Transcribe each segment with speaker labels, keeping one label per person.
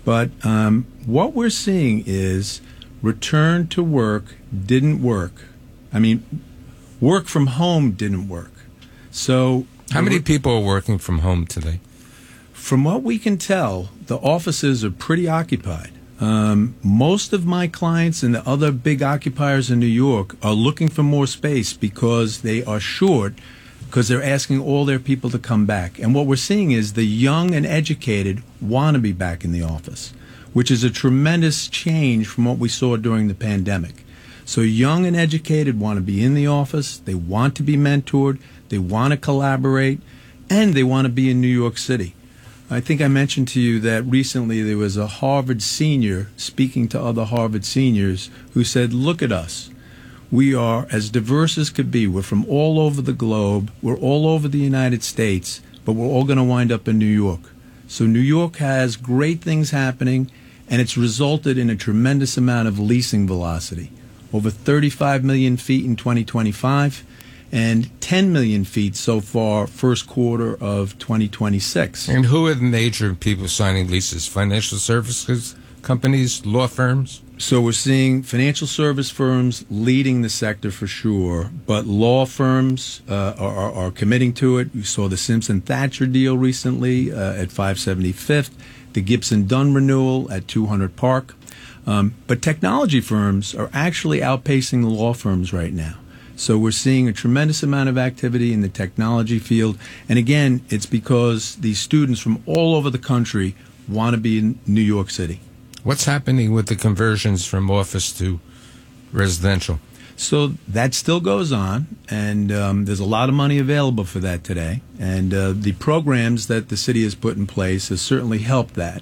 Speaker 1: But what we're seeing is return to work didn't work. I mean, work from home didn't work. So
Speaker 2: how many people are working from home today?
Speaker 1: From what we can tell, the offices are pretty occupied. Most of my clients and the other big occupiers in New York are looking for more space because they are short, because they're asking all their people to come back. And what we're seeing is the young and educated want to be back in the office, which is a tremendous change from what we saw during the pandemic. So young and educated want to be in the office, they want to be mentored, they want to collaborate, and they want to be in New York City. I think I mentioned to you that recently there was a Harvard senior speaking to other Harvard seniors who said, look at us. We are as diverse as could be. We're from all over the globe. We're all over the United States, but we're all going to wind up in New York. So New York has great things happening, and it's resulted in a tremendous amount of leasing velocity. Over 35 million feet in 2025. And 10 million feet so far, first quarter of 2026.
Speaker 2: And who are the major people signing leases? Financial services companies, law firms?
Speaker 1: So we're seeing financial service firms leading the sector for sure, but law firms are committing to it. You saw the Simpson-Thatcher deal recently at 575th, the Gibson-Dunn renewal at 200 Park. But technology firms are actually outpacing the law firms right now. So we're seeing a tremendous amount of activity in the technology field. And again, it's because these students from all over the country want to be in New York City.
Speaker 2: What's happening with the conversions from office to residential?
Speaker 1: So that still goes on, and there's a lot of money available for that today. And the programs that the city has put in place has certainly helped that.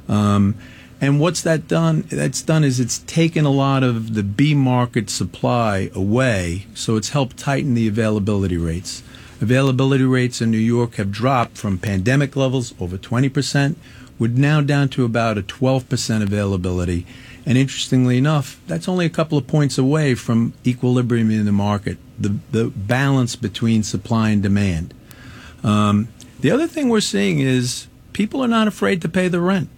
Speaker 1: And what's that done? That's done is it's taken a lot of the B market supply away, so it's helped tighten the availability rates. Availability rates in New York have dropped from pandemic levels, over 20%. We're now down to about a 12% availability. And interestingly enough, that's only a couple of points away from equilibrium in the market, the balance between supply and demand. The other thing we're seeing is people are not afraid to pay the rent.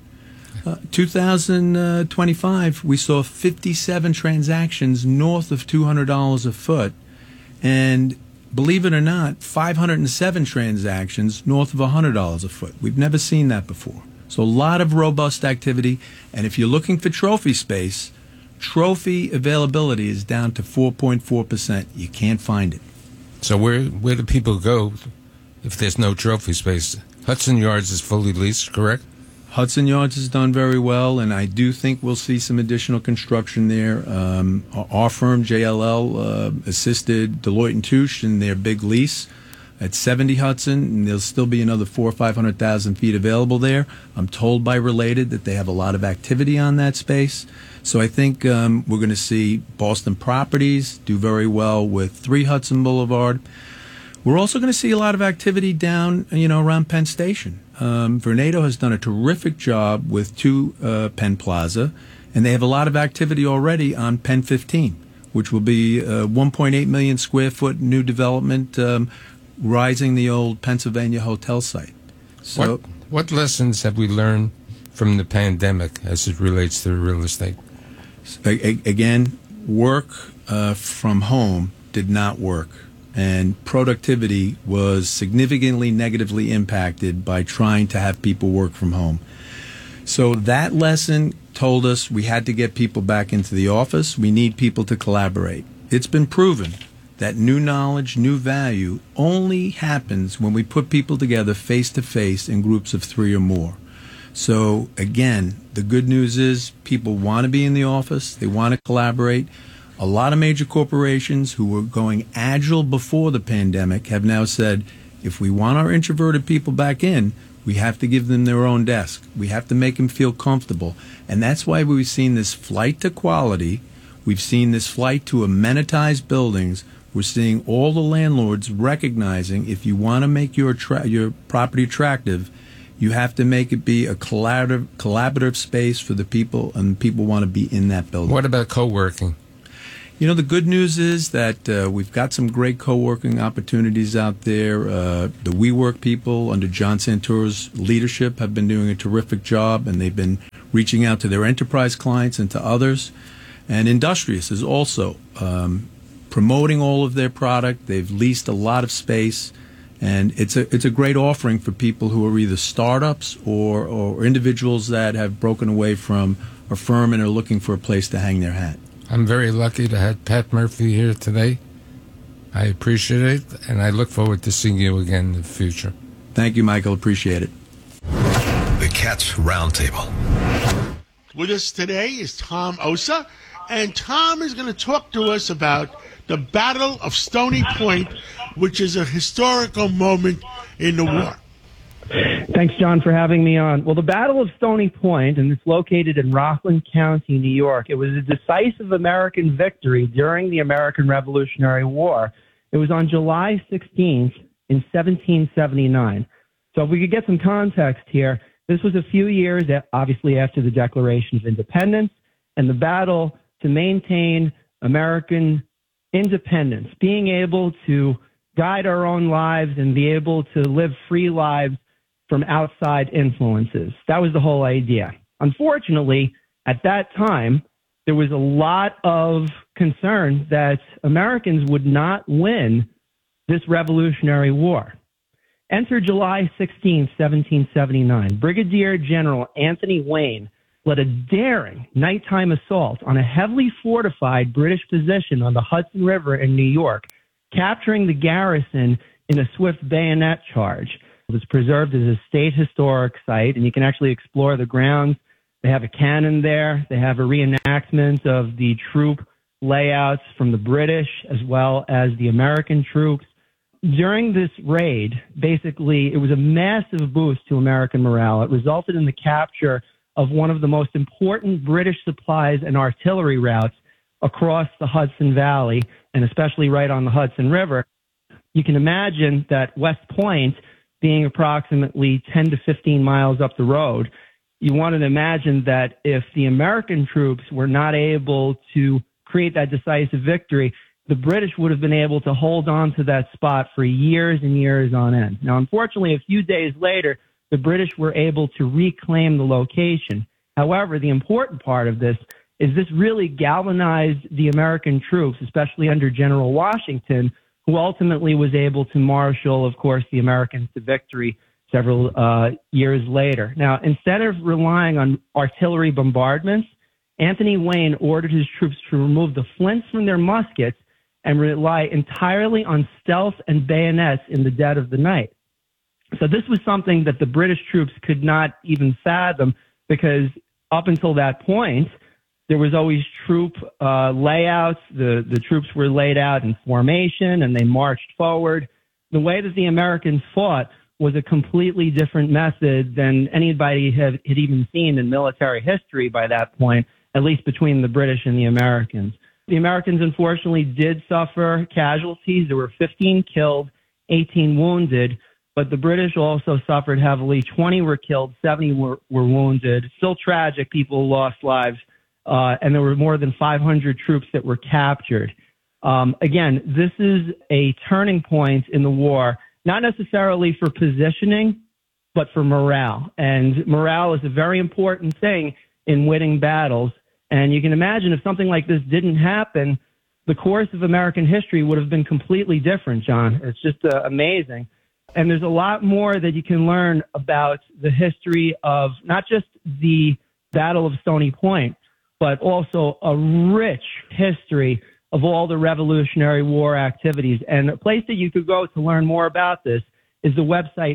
Speaker 1: 2025, we saw 57 transactions north of $200 a foot, and believe it or not, 507 transactions north of $100 a foot. We've never seen that before. So a lot of robust activity, and if you're looking for trophy space, trophy availability is down to 4.4%. You can't find it.
Speaker 2: So where do people go if there's no trophy space? Hudson Yards is fully leased, correct?
Speaker 1: Hudson Yards has done very well, and I do think we'll see some additional construction there. Our firm, JLL, assisted Deloitte & Touche in their big lease at 70 Hudson, and there'll still be another 400,000 or 500,000 feet available there. I'm told by Related that they have a lot of activity on that space. So I think we're going to see Boston Properties do very well with 3 Hudson Boulevard. We're also going to see a lot of activity down, around Penn Station. Vornado has done a terrific job with 2 Penn Plaza, and they have a lot of activity already on Penn 15, which will be a 1.8 million square foot new development, rising the old Pennsylvania hotel site. So,
Speaker 2: what lessons have we learned from the pandemic as it relates to real estate?
Speaker 1: Again, work from home did not work. And productivity was significantly negatively impacted by trying to have people work from home. So that lesson told us we had to get people back into the office. We need people to collaborate. It's been proven that new knowledge, new value only happens when we put people together face to face in groups of 3 or more. So again, the good news is people want to be in the office. They want to collaborate. A lot of major corporations who were going agile before the pandemic have now said, if we want our introverted people back in, we have to give them their own desk. We have to make them feel comfortable. And that's why we've seen this flight to quality. We've seen this flight to amenitized buildings. We're seeing all the landlords recognizing if you want to make your property attractive, you have to make it be a collaborative space for the people, and people want to be in that building.
Speaker 2: What about co-working?
Speaker 1: The good news is that we've got some great co-working opportunities out there. The WeWork people under John Santoro's leadership have been doing a terrific job, and they've been reaching out to their enterprise clients and to others. And Industrious is also promoting all of their product. They've leased a lot of space, and it's a great offering for people who are either startups or individuals that have broken away from a firm and are looking for a place to hang their hat.
Speaker 2: I'm very lucky to have Pat Murphy here today. I appreciate it, and I look forward to seeing you again in the future.
Speaker 1: Thank you, Michael. Appreciate it.
Speaker 3: The Cats Roundtable.
Speaker 4: With us today is Tom Osa, and Tom is going to talk to us about the Battle of Stony Point, which is a historical moment in the war.
Speaker 5: Thanks, John, for having me on. Well, the Battle of Stony Point, and it's located in Rockland County, New York. It was a decisive American victory during the American Revolutionary War. It was on July 16th in 1779. So if we could get some context here, this was a few years, obviously, after the Declaration of Independence and the battle to maintain American independence, being able to guide our own lives and be able to live free lives from outside influences. That was the whole idea. Unfortunately, at that time, there was a lot of concern that Americans would not win this Revolutionary War. Enter July 16, 1779. Brigadier General Anthony Wayne led a daring nighttime assault on a heavily fortified British position on the Hudson River in New York, capturing the garrison in a swift bayonet charge. It was preserved as a state historic site, and you can actually explore the grounds. They have a cannon there. They have a reenactment of the troop layouts from the British as well as the American troops. During this raid, basically, it was a massive boost to American morale. It resulted in the capture of one of the most important British supplies and artillery routes across the Hudson Valley, and especially right on the Hudson River. You can imagine that West Point, being approximately 10 to 15 miles up the road, you want to imagine that if the American troops were not able to create that decisive victory, the British would have been able to hold on to that spot for years and years on end. Now, unfortunately, a few days later, the British were able to reclaim the location. However, the important part of this is this really galvanized the American troops, especially under General Washington, who ultimately was able to marshal, of course, the Americans to victory several years later. Now, instead of relying on artillery bombardments, Anthony Wayne ordered his troops to remove the flints from their muskets and rely entirely on stealth and bayonets in the dead of the night. So this was something that the British troops could not even fathom, because up until that point, there was always troop layouts. The troops were laid out in formation and they marched forward. The way that the Americans fought was a completely different method than anybody had even seen in military history by that point, at least between the British and the Americans. The Americans, unfortunately, did suffer casualties. There were 15 killed, 18 wounded, but the British also suffered heavily. 20 were killed, 70 were wounded. Still tragic. People lost lives. And there were more than 500 troops that were captured. Again, this is a turning point in the war, not necessarily for positioning, but for morale. And morale is a very important thing in winning battles. And you can imagine if something like this didn't happen, the course of American history would have been completely different, John. It's just amazing. And there's a lot more that you can learn about the history of not just the Battle of Stony Point, but also a rich history of all the Revolutionary War activities. And a place that you could go to learn more about this is the website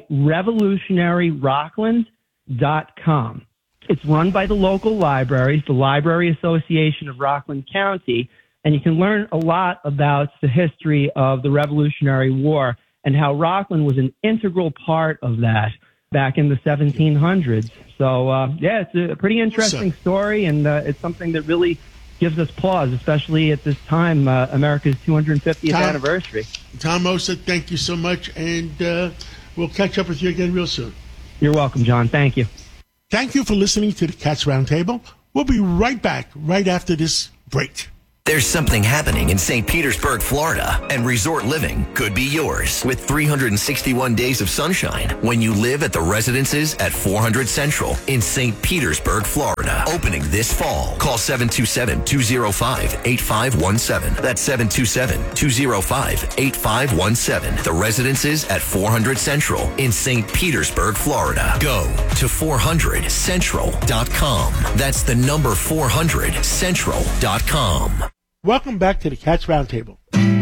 Speaker 5: revolutionaryrockland.com. It's run by the local libraries, the Library Association of Rockland County, and you can learn a lot about the history of the Revolutionary War and how Rockland was an integral part of that back in the 1700s. So, yeah, it's a pretty interesting story, and it's something that really gives us pause, especially at this time, America's 250th anniversary.
Speaker 4: Tom Osa, thank you so much, and we'll catch up with you again real soon.
Speaker 5: You're welcome, John. Thank you.
Speaker 4: Thank you for listening to the Cats Roundtable. We'll be right back right after this break.
Speaker 6: There's something happening in St. Petersburg, Florida, and resort living could be yours with 361 days of sunshine when you live at the residences at 400 Central in St. Petersburg, Florida. Opening this fall. Call 727-205-8517. That's 727-205-8517. The residences at 400 Central in St. Petersburg, Florida. Go to 400central.com. That's the number 400central.com.
Speaker 4: Welcome back to the Cats Roundtable.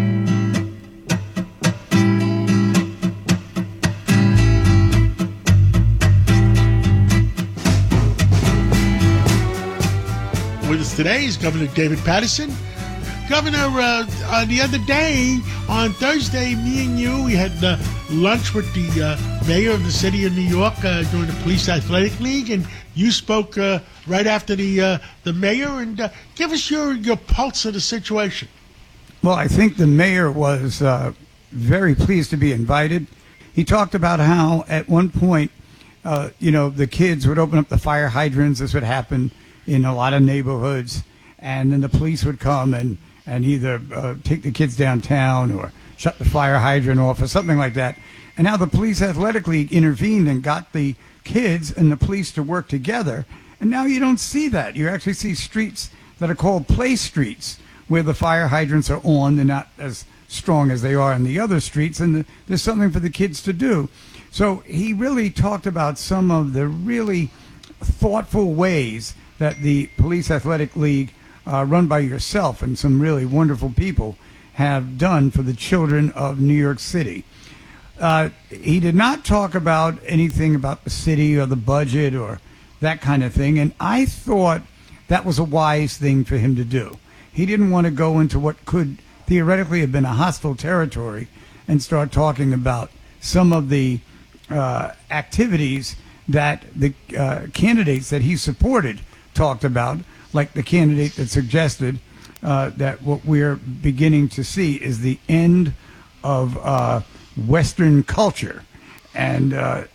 Speaker 4: With us today is Governor David Paterson. Governor, the other day, on Thursday, me and you, we had lunch with the mayor of the city of New York during the Police Athletic League, and you spoke right after the mayor, and give us your pulse of the situation.
Speaker 7: Well, I think the mayor was very pleased to be invited. He talked about how at one point, the kids would open up the fire hydrants. This would happen in a lot of neighborhoods, and then the police would come and either take the kids downtown or shut the fire hydrant off or something like that. And now the Police Athletic League intervened and got the kids and the police to work together. And now you don't see that. You actually see streets that are called play streets where the fire hydrants are on. They're not as strong as they are in the other streets, and there's something for the kids to do. So he really talked about some of the really thoughtful ways that the Police Athletic League, run by yourself and some really wonderful people, have done for the children of New York City. He did not talk about anything about the city or the budget or that kind of thing, and I thought that was a wise thing for him to do. He didn't want to go into what could theoretically have been a hostile territory and start talking about some of the activities that the candidates that he supported talked about, like the candidate that suggested that what we're beginning to see is the end of Western culture. And the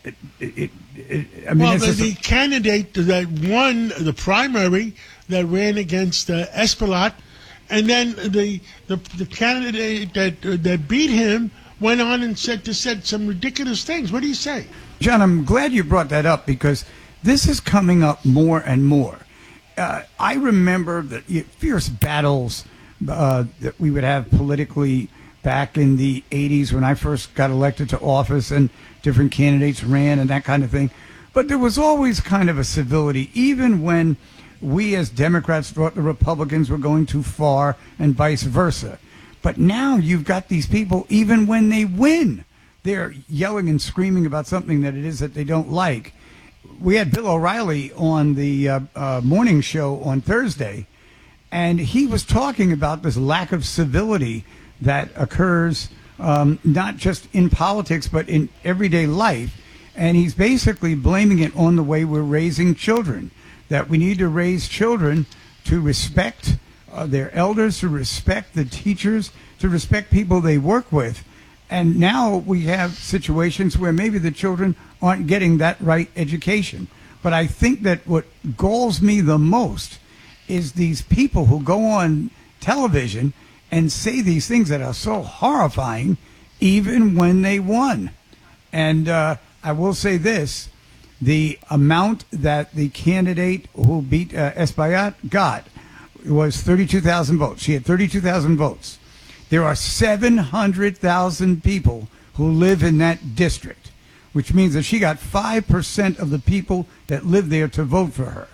Speaker 4: candidate that won the primary that ran against Espelot, and then the candidate that beat him went on and said some ridiculous things. What do you say?
Speaker 7: John, I'm glad you brought that up because this is coming up more and more. I remember the fierce battles that we would have politically back in the 80s when I first got elected to office and different candidates ran and that kind of thing. But there was always kind of a civility, even when we as Democrats thought the Republicans were going too far and vice versa. But now you've got these people, even when they win, they're yelling and screaming about something that it is that they don't like. We had Bill O'Reilly on the morning show on Thursday, and he was talking about this lack of civility that occurs not just in politics but in everyday life. And he's basically blaming it on the way we're raising children, that we need to raise children to respect their elders, to respect the teachers, to respect people they work with. And now we have situations where maybe the children aren't getting that right education. But I think that what galls me the most is these people who go on television and say these things that are so horrifying, even when they won. And I will say this, the amount that the candidate who beat Espaillat got was 32,000 votes. She had 32,000 votes. There are 700,000 people who live in that district, which means that she got 5% of the people that live there to vote for her.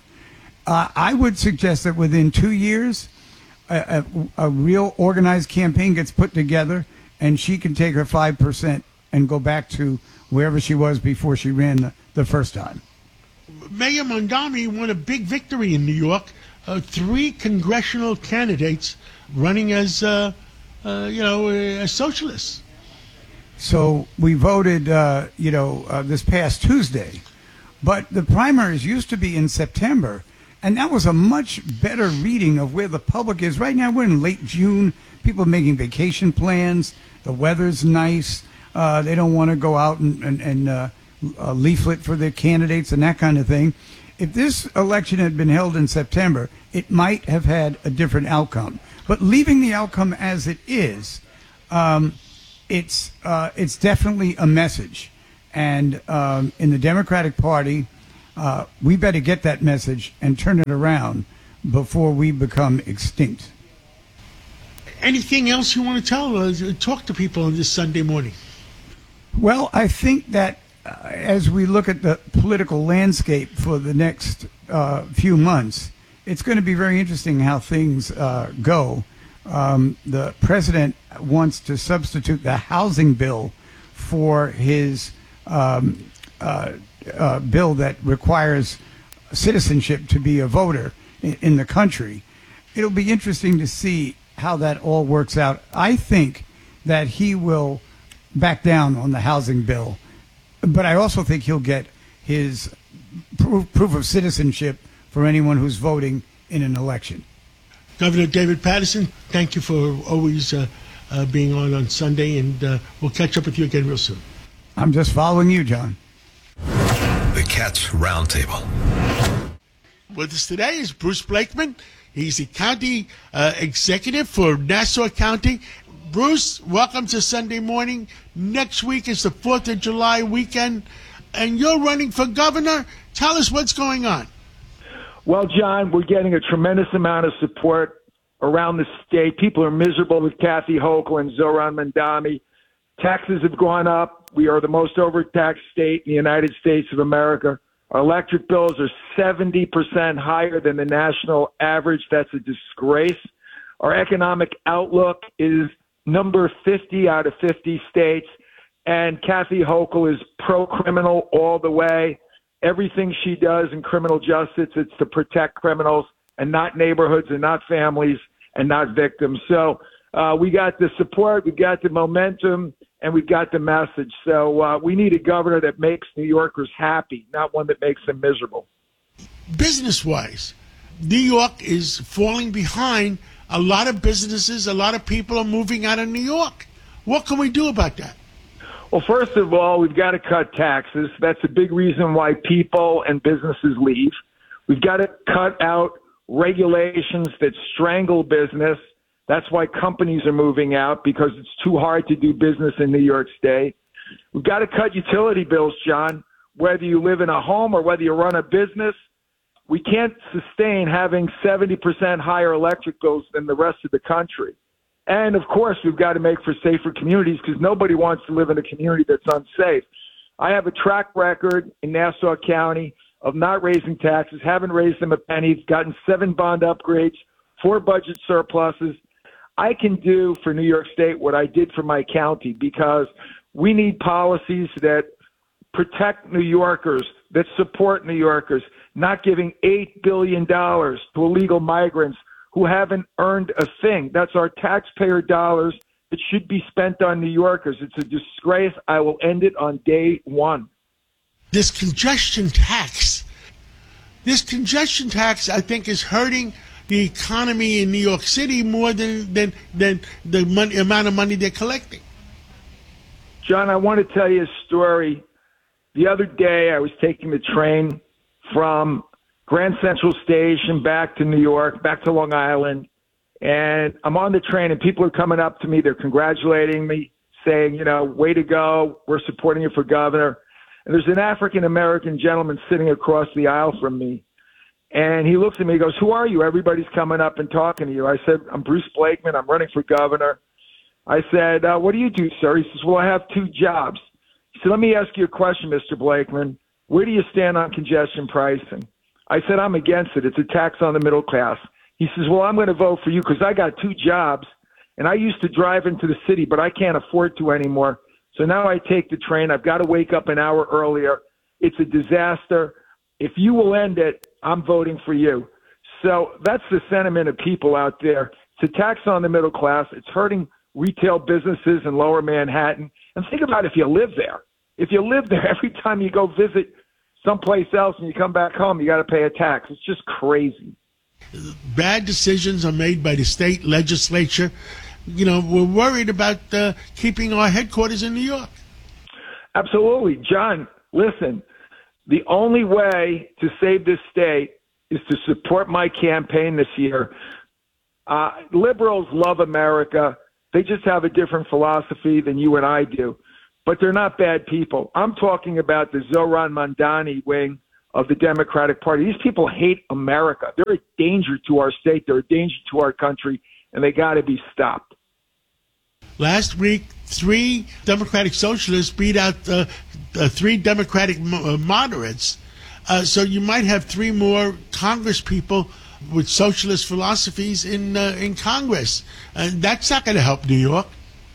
Speaker 7: I would suggest that within 2 years, a real organized campaign gets put together, and she can take her 5% and go back to wherever she was before she ran the first time.
Speaker 4: Mayor Mondami won a big victory in New York. 3 congressional candidates running as socialists.
Speaker 7: So we voted, this past Tuesday, but the primaries used to be in September, and that was a much better reading of where the public is. Right now we're in late June. People are making vacation plans. The weather's nice. They don't want to go out and leaflet for their candidates and that kind of thing. If this election had been held in September, it might have had a different outcome. But leaving the outcome as it is, it's definitely a message. And in the Democratic Party, we better get that message and turn it around before we become extinct.
Speaker 4: Anything else you want to tell? Talk to people on this Sunday morning.
Speaker 7: Well, I think that as we look at the political landscape for the next few months, it's going to be very interesting how things go. The president wants to substitute the housing bill for his bill that requires citizenship to be a voter in the country. It'll be interesting to see how that all works out. I think that he will back down on the housing bill, but I also think he'll get his proof of citizenship for anyone who's voting in an election.
Speaker 4: Governor David Paterson, thank you for always being on Sunday, and we'll catch up with you again real soon.
Speaker 7: I'm just following you, John.
Speaker 3: The Cats Roundtable.
Speaker 4: With us today is Bruce Blakeman. He's the county executive for Nassau County. Bruce, welcome to Sunday morning. Next week is the 4th of July weekend, and you're running for governor. Tell us what's going on.
Speaker 8: Well, John, we're getting a tremendous amount of support around the state. People are miserable with Kathy Hochul and Zoran Mandami. Taxes have gone up. We are the most overtaxed state in the United States of America. Our electric bills are 70% higher than the national average. That's a disgrace. Our economic outlook is number 50 out of 50 states. And Kathy Hochul is pro-criminal all the way. Everything she does in criminal justice, it's to protect criminals and not neighborhoods and not families and not victims. So we got the support, we got the momentum, and we've got the message. So we need a governor that makes New Yorkers happy, not one that makes them miserable.
Speaker 4: Business-wise, New York is falling behind. A lot of businesses, a lot of people are moving out of New York. What can we do about that?
Speaker 8: Well, first of all, we've got to cut taxes. That's a big reason why people and businesses leave. We've got to cut out regulations that strangle business. That's why companies are moving out, because it's too hard to do business in New York State. We've got to cut utility bills, John, whether you live in a home or whether you run a business. We can't sustain having 70% higher electric bills than the rest of the country. And, of course, we've got to make for safer communities, because nobody wants to live in a community that's unsafe. I have a track record in Nassau County of not raising taxes, haven't raised them a penny, gotten 7 bond upgrades, 4 budget surpluses. I can do for New York State what I did for my county, because we need policies that protect New Yorkers, that support New Yorkers, not giving $8 billion to illegal migrants who haven't earned a thing. That's our taxpayer dollars that should be spent on New Yorkers. It's a disgrace. I will end it on day one.
Speaker 4: This congestion tax, I think, is hurting the economy in New York City more than the amount of money they're collecting.
Speaker 8: John, I want to tell you a story. The other day, I was taking the train from Grand Central Station back to New York, back to Long Island, and I'm on the train, and people are coming up to me. They're congratulating me, saying, way to go. We're supporting you for governor. And there's an African-American gentleman sitting across the aisle from me, and he looks at me and goes, "Who are you? Everybody's coming up and talking to you." I said, "I'm Bruce Blakeman. I'm running for governor." I said, "What do you do, sir?" He says, "Well, I have 2 jobs." He said, "Let me ask you a question, Mr. Blakeman. Where do you stand on congestion pricing?" I said, "I'm against it. It's a tax on the middle class." He says, "Well, I'm going to vote for you because I got 2 jobs, and I used to drive into the city, but I can't afford to anymore. So now I take the train. I've got to wake up an hour earlier. It's a disaster. If you will end it, I'm voting for you." So that's the sentiment of people out there. It's a tax on the middle class. It's hurting retail businesses in Lower Manhattan. And think about if you live there. If you live there, every time you go visit someplace else and you come back home, you got to pay a tax. It's just crazy.
Speaker 4: Bad decisions are made by the state legislature. We're worried about keeping our headquarters in New York.
Speaker 8: Absolutely. John, listen, The only way to save this state is to support my campaign this year. Liberals love America. They just have a different philosophy than you and I do. But they're not bad people. I'm talking about the Zohran Mamdani wing of the Democratic Party. These people hate America. They're a danger to our state. They're a danger to our country, and they got to be stopped.
Speaker 4: Last week, 3 Democratic socialists beat out 3 Democratic moderates. So you might have 3 more Congress people with socialist philosophies in Congress. And that's not going to help New York.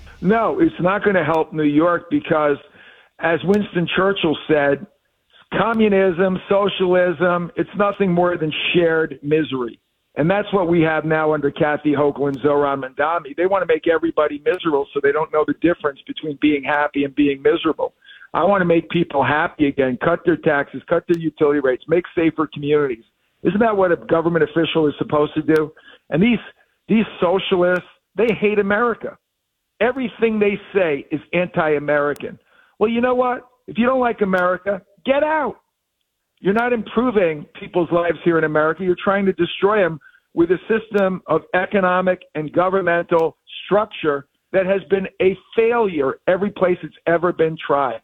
Speaker 8: No, it's not going to help New York because, as Winston Churchill said, communism, socialism, it's nothing more than shared misery. And that's what we have now under Kathy Hochul and Zohran Mamdani. They want to make everybody miserable so they don't know the difference between being happy and being miserable. I want to make people happy again, cut their taxes, cut their utility rates, make safer communities. Isn't that what a government official is supposed to do? And these socialists, they hate America. Everything they say is anti-American. Well, you know what? If you don't like America, get out. You're not improving people's lives here in America. You're trying to destroy them with a system of economic and governmental structure that has been a failure every place it's ever been tried.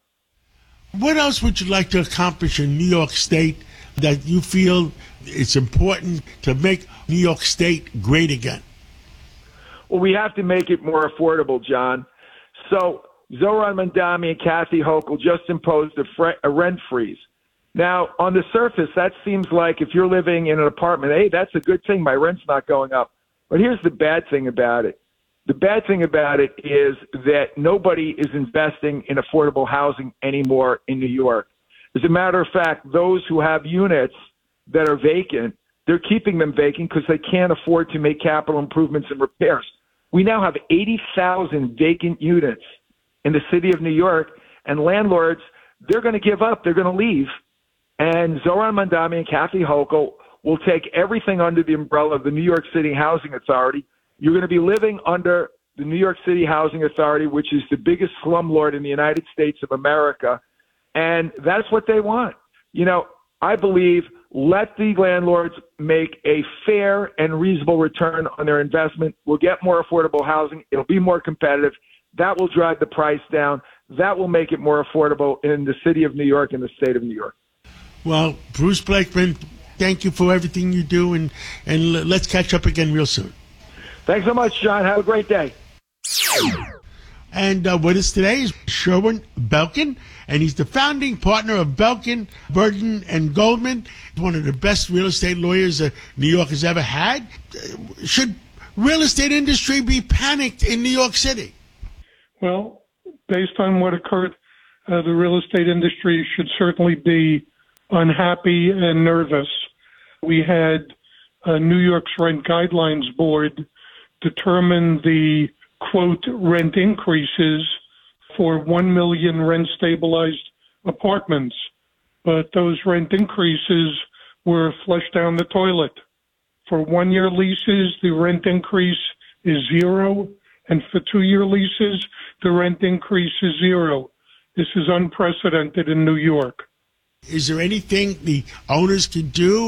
Speaker 4: What else would you like to accomplish in New York State that you feel it's important to make New York State great again?
Speaker 8: Well, we have to make it more affordable, John. So Zohran Mamdani and Kathy Hochul just imposed a rent freeze. Now, on the surface, that seems like if you're living in an apartment, hey, that's a good thing. My rent's not going up. But here's the bad thing about it. The bad thing about it is that nobody is investing in affordable housing anymore in New York. As a matter of fact, those who have units that are vacant, they're keeping them vacant because they can't afford to make capital improvements and repairs. We now have 80,000 vacant units in the city of New York, and landlords, they're going to give up. They're going to leave. And Zohran Mamdani and Kathy Hochul will take everything under the umbrella of the New York City Housing Authority. You're going to be living under the New York City Housing Authority, which is the biggest slumlord in the United States of America. And that's what they want. You know, I believe let the landlords make a fair and reasonable return on their investment. We'll get more affordable housing. It'll be more competitive. That will drive the price down. That will make it more affordable in the city of New York and the state of New York.
Speaker 4: Well, Bruce Blakeman, thank you for everything you do, and let's catch up again real soon.
Speaker 8: Thanks so much, John. Have a great day.
Speaker 4: And with us today is Sherwin Belkin, and he's the founding partner of Belkin, Burden, and Goldman, one of the best real estate lawyers New York has ever had. Should real estate industry be panicked in New York City?
Speaker 9: Well, based on what occurred, the real estate industry should certainly be unhappy and nervous. We had New York's Rent Guidelines Board determine the, quote, rent increases for 1 million rent-stabilized apartments. But those rent increases were flushed down the toilet. For 1-year leases, the rent increase is 0, and for 2-year leases, the rent increase is 0. This is unprecedented in New York.
Speaker 4: Is there anything the owners can do?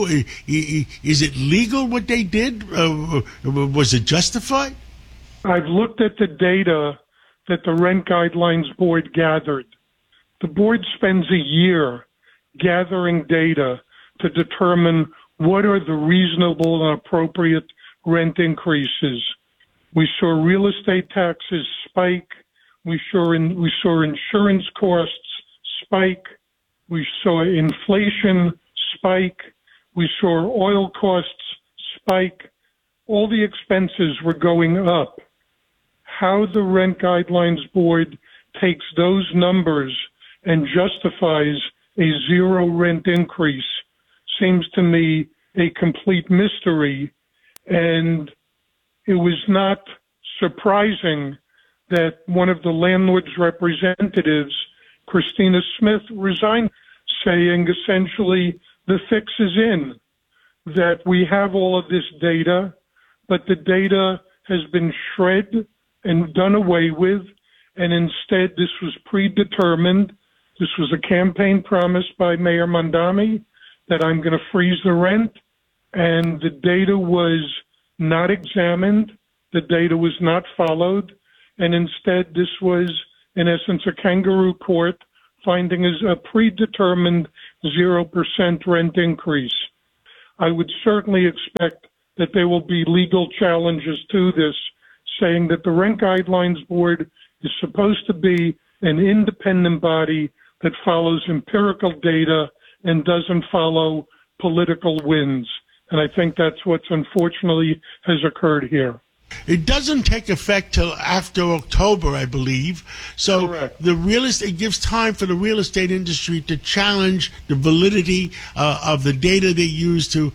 Speaker 4: Is it legal what they did? Was it justified?
Speaker 9: I've looked at the data that the Rent Guidelines Board gathered. The board spends a year gathering data to determine what are the reasonable and appropriate rent increases. We saw real estate taxes spike. We saw insurance costs spike. We saw inflation spike. We saw oil costs spike. All the expenses were going up. How the Rent Guidelines Board takes those numbers and justifies a 0 rent increase seems to me a complete mystery. And it was not surprising that one of the landlord's representatives, Christina Smith, resigned, saying essentially the fix is in, that we have all of this data, but the data has been shred and done away with, and instead this was predetermined This was a campaign promise by Mayor Mondami that I'm going to freeze the rent, and the data was not examined. The data was not followed, and instead this was, in essence, a kangaroo court finding a predetermined 0% rent increase. I would certainly expect that there will be legal challenges to this, saying that the Rent Guidelines Board is supposed to be an independent body that follows empirical data and doesn't follow political winds. And I think that's what's unfortunately has occurred here.
Speaker 4: It doesn't take effect till after October, I believe. So
Speaker 9: Correct.
Speaker 4: it gives time for the real estate industry to challenge the validity of the data they use to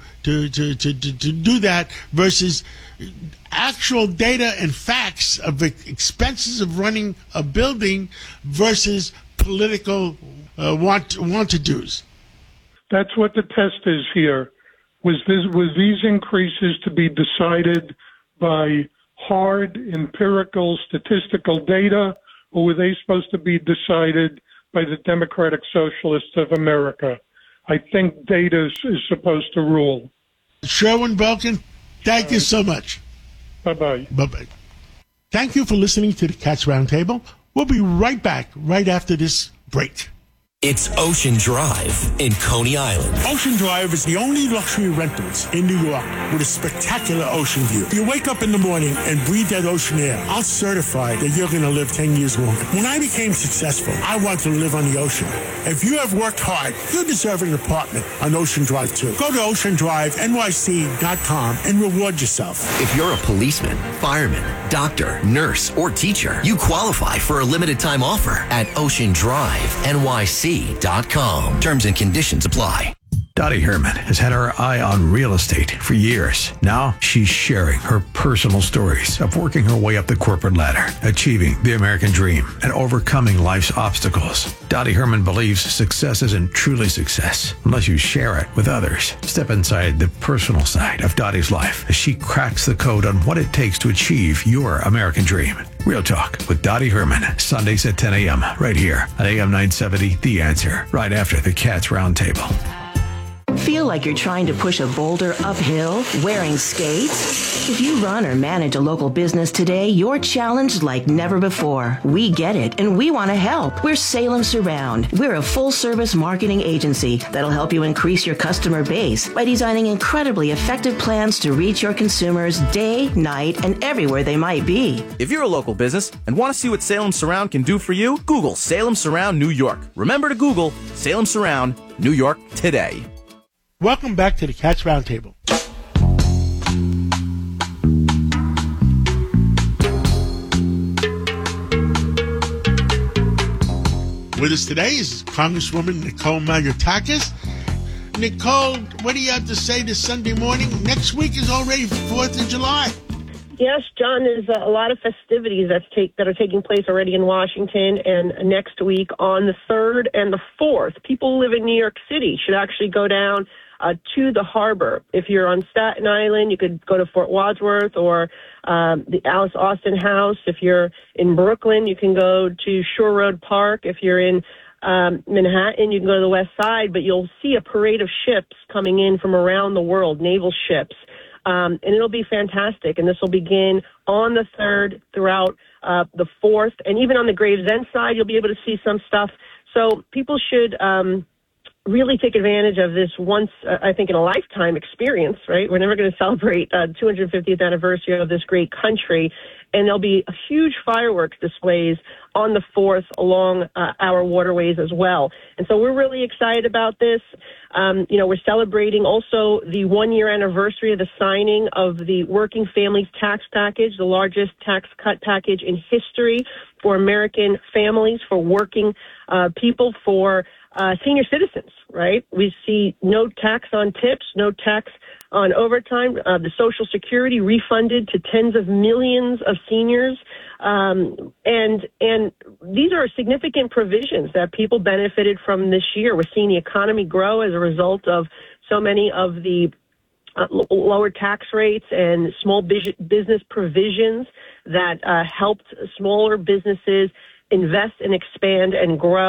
Speaker 4: do that versus actual data and facts of the expenses of running a building versus political want-to-dos.
Speaker 9: That's what the test is here. Was these increases to be decided by hard empirical statistical data, or were they supposed to be decided by the Democratic Socialists of America? I think data is supposed to rule.
Speaker 4: Sherwin Belkin, thank you so much.
Speaker 9: Bye-bye.
Speaker 4: Bye-bye. Thank you for listening to the Cats Roundtable. We'll be right back right after this break.
Speaker 6: It's Ocean Drive in Coney Island.
Speaker 4: Ocean Drive is the only luxury rentals in New York with a spectacular ocean view. You wake up in the morning and breathe that ocean air. I'll certify that you're going to live 10 years longer. When I became successful, I wanted to live on the ocean. If you have worked hard, you deserve an apartment on Ocean Drive too. Go to oceandrivenyc.com and reward yourself.
Speaker 6: If you're a policeman, fireman, doctor, nurse, or teacher, you qualify for a limited time offer at oceandrivenyc.com. Terms and conditions apply.
Speaker 3: Dottie Herman has had her eye on real estate for years. Now she's sharing her personal stories of working her way up the corporate ladder, achieving the American dream, and overcoming life's obstacles. Dottie Herman believes success isn't truly success unless you share it with others. Step inside the personal side of Dottie's life as she cracks the code on what it takes to achieve your American dream. Real Talk with Dottie Herman, Sundays at 10 a.m. right here on AM 970, The Answer, right after the Cats Roundtable.
Speaker 10: Feel like you're trying to push a boulder uphill wearing skates? If you run or manage a local business today, you're challenged like never before. We get it, and we want to help. We're Salem Surround. We're a full-service marketing agency that'll help you increase your customer base by designing incredibly effective plans to reach your consumers day, night, and everywhere they might be.
Speaker 11: If you're a local business and want to see what Salem Surround can do for you, Google Salem Surround New York. Remember to Google Salem Surround New York today.
Speaker 4: Welcome back to the Cats Roundtable. With us today is Congresswoman Nicole Malliotakis. Nicole, what do you have to say this Sunday morning? Next week is already 4th of July.
Speaker 12: Yes, John, there's a lot of festivities that are taking place already in Washington, and next week on the 3rd and the 4th, people who live in New York City should actually go down to the harbor. If you're on Staten Island, you could go to Fort Wadsworth or the Alice Austin House. If you're in Brooklyn, you can go to Shore Road Park. If you're in Manhattan, you can go to the West Side, but you'll see a parade of ships coming in from around the world, naval ships. And it'll be fantastic. And this will begin on the 3rd throughout the 4th. And even on the Gravesend side, you'll be able to see some stuff. So people should really take advantage of this once, I think, in a lifetime experience, right? We're never going to celebrate 250th anniversary of this great country. And there'll be huge fireworks displays on the 4th along our waterways as well. And so we're really excited about this. We're celebrating also the 1-year anniversary of the signing of the Working Families Tax Package, the largest tax cut package in history for American families, for working people, for senior citizens, right? We see no tax on tips, no tax on overtime, the Social Security refunded to tens of millions of seniors. And these are significant provisions that people benefited from this year. We're seeing the economy grow as a result of so many of the lower tax rates and small business provisions that helped smaller businesses invest and expand and grow.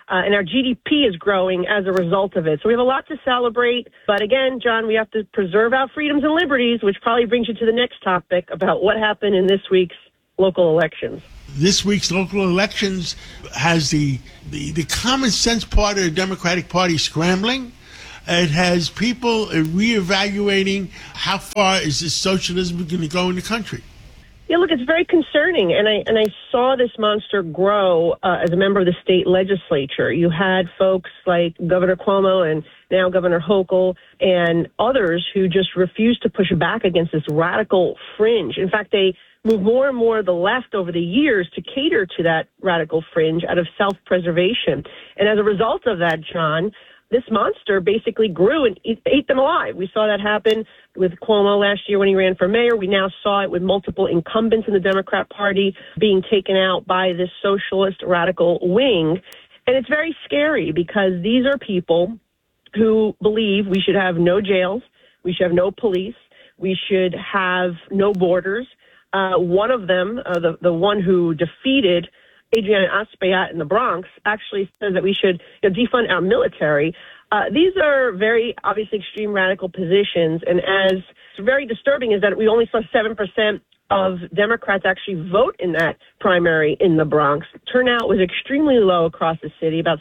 Speaker 12: and our GDP is growing as a result of it. So we have a lot to celebrate. But again, John, we have to preserve our freedoms and liberties, which probably brings you to the next topic about what happened in this week's local elections.
Speaker 4: This week's local elections has the common sense part of the Democratic Party scrambling. It has people reevaluating how far is this socialism going to go in the country.
Speaker 12: Yeah, look, it's very concerning, and I saw this monster grow as a member of the state legislature. You had folks like Governor Cuomo and now Governor Hochul and others who just refused to push back against this radical fringe. In fact, they moved more and more to the left over the years to cater to that radical fringe out of self-preservation. And as a result of that, John, this monster basically grew and ate them alive. We saw that happen with Cuomo last year when he ran for mayor. We now saw it with multiple incumbents in the Democrat Party being taken out by this socialist radical wing. And it's very scary because these are people who believe we should have no jails, we should have no police, we should have no borders. One of them, the one who defeated Adriana Espaillat in the Bronx, actually says that we should defund our military. These are very obviously extreme radical positions, and as very disturbing is that we only saw 7% of Democrats actually vote in that primary in the Bronx. Turnout was extremely low across the city. About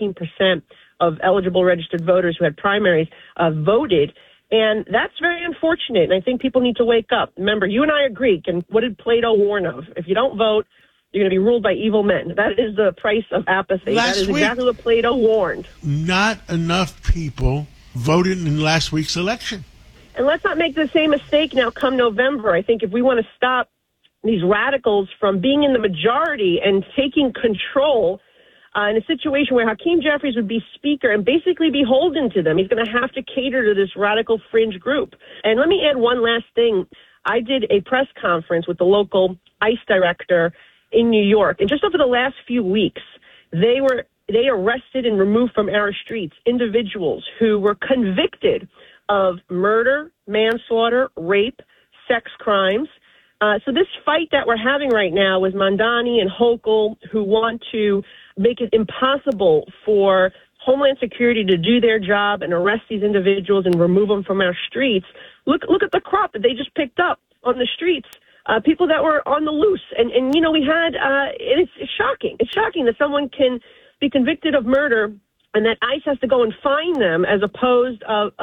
Speaker 12: 17% of eligible registered voters who had primaries voted. And that's very unfortunate, and I think people need to wake up. Remember, you and I are Greek, and what did Plato warn of? If you don't vote, you're going to be ruled by evil men. That is the price of apathy. That is exactly what Plato warned.
Speaker 4: Not enough people voted in last week's election.
Speaker 12: And let's not make the same mistake now come November. I think if we want to stop these radicals from being in the majority and taking control in a situation where Hakeem Jeffries would be speaker and basically beholden to them, he's going to have to cater to this radical fringe group. And let me add one last thing. I did a press conference with the local ICE director in New York, and just over the last few weeks, they arrested and removed from our streets individuals who were convicted of murder, manslaughter, rape, sex crimes. So this fight that we're having right now with Mamdani and Hochul, who want to make it impossible for Homeland Security to do their job and arrest these individuals and remove them from our streets. Look at the crop that they just picked up on the streets. People that were on the loose. And you know, we had, it's shocking. It's shocking that someone can be convicted of murder and that ICE has to go and find them as opposed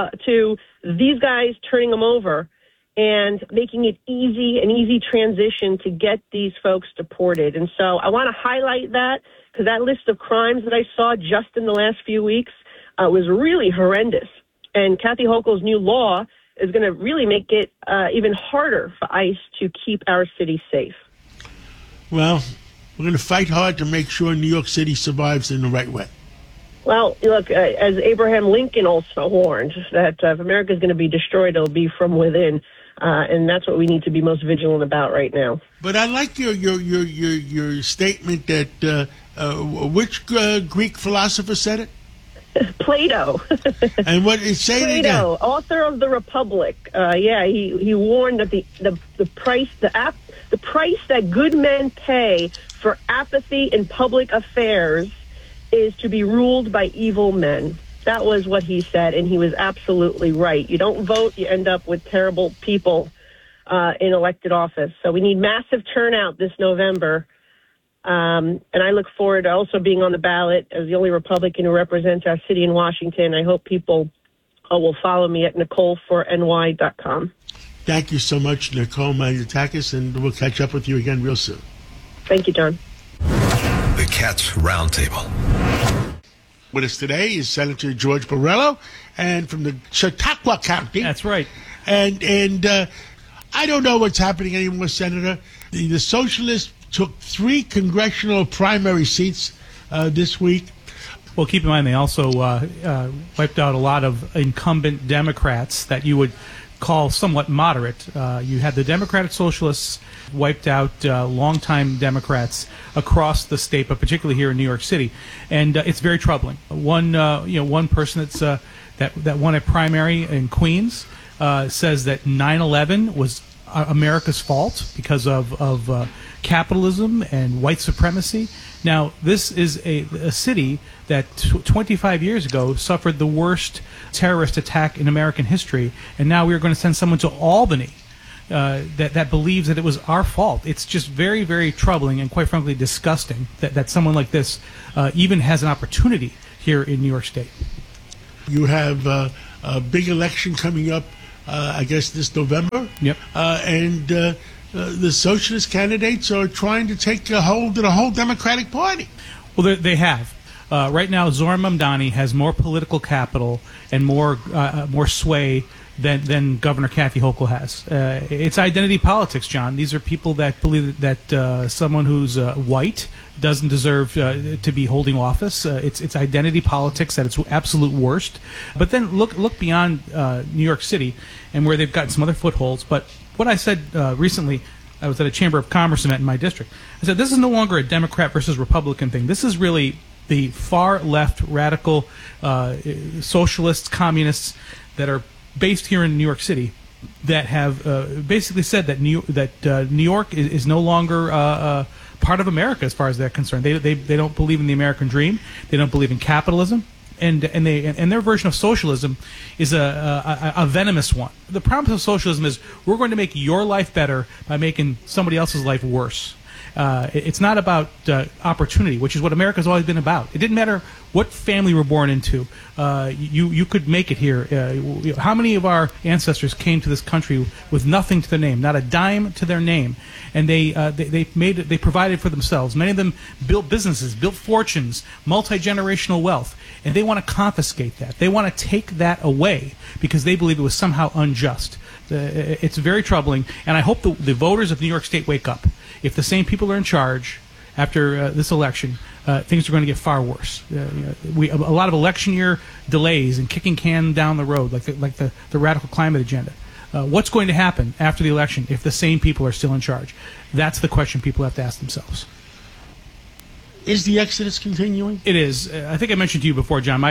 Speaker 12: to these guys turning them over and making it an easy transition to get these folks deported. And so I want to highlight that because that list of crimes that I saw just in the last few weeks was really horrendous. And Kathy Hochul's new law is going to really make it even harder for ICE to keep our city safe.
Speaker 4: Well, we're going to fight hard to make sure New York City survives in the right way.
Speaker 12: Well, look, as Abraham Lincoln also warned, that if America is going to be destroyed, it'll be from within. And that's what we need to be most vigilant about right now.
Speaker 4: But I like your statement that which Greek philosopher said it?
Speaker 12: Plato.
Speaker 4: And what is say it again?
Speaker 12: Plato, author of the Republic. He warned that the price that good men pay for apathy in public affairs is to be ruled by evil men. That was what he said, and he was absolutely right. You don't vote, you end up with terrible people in elected office. So we need massive turnout this November. And I look forward to also being on the ballot as the only Republican who represents our city in Washington. I hope people will follow me at NicoleForNY.com.
Speaker 4: Thank you so much, Nicole Malliotakis, and we'll catch up with you again real soon.
Speaker 12: Thank you, John.
Speaker 3: The Cats Roundtable.
Speaker 4: With us today is Senator George Borrello, and from the Chautauqua County.
Speaker 13: That's right.
Speaker 4: And I don't know what's happening anymore, Senator. The socialists took 3 congressional primary seats this week.
Speaker 13: Well, keep in mind they also wiped out a lot of incumbent Democrats that you would call somewhat moderate. You had the Democratic Socialists wiped out longtime Democrats across the state, but particularly here in New York City, and it's very troubling. One person that won a primary in Queens says that 9/11 was America's fault because of capitalism and white supremacy. Now, this is a city that 25 years ago suffered the worst terrorist attack in American history, and now we are going to send someone to Albany that believes that it was our fault. It's just very, very troubling and, quite frankly, disgusting that someone like this even has an opportunity here in New York State.
Speaker 4: You have a big election coming up, I guess, this November.
Speaker 13: Yep.
Speaker 4: And the socialist candidates are trying to take a hold of the whole Democratic Party.
Speaker 13: Well, they have. Right now, Zohran Mamdani has more political capital and more sway than Governor Kathy Hochul has. It's identity politics, John. These are people that believe that someone who's white doesn't deserve to be holding office. It's identity politics at its absolute worst. But then look beyond New York City and where they've gotten some other footholds. But what I said recently, I was at a Chamber of Commerce event in my district. I said, this is no longer a Democrat versus Republican thing. This is really the far left, radical socialists, communists that are based here in New York City that have basically said that New York is no longer part of America as far as they're concerned. They don't believe in the American dream. They don't believe in capitalism. And their version of socialism is a venomous one. The promise of socialism is we're going to make your life better by making somebody else's life worse. It's not about opportunity, which is what America's always been about. It didn't matter what family you were born into. You could make it here. How many of our ancestors came to this country with nothing to their name, not a dime to their name, and they provided for themselves. Many of them built businesses, built fortunes, multi-generational wealth, and they want to confiscate that. They want to take that away because they believe it was somehow unjust. It's very troubling, and I hope the voters of New York State wake up. If the same people are in charge after this election, things are going to get far worse. A lot of election year delays and kicking can down the road, like the radical climate agenda. What's going to happen after the election if the same people are still in charge? That's the question people have to ask themselves.
Speaker 4: Is the exodus continuing?
Speaker 13: It is. I think I mentioned to you before, John,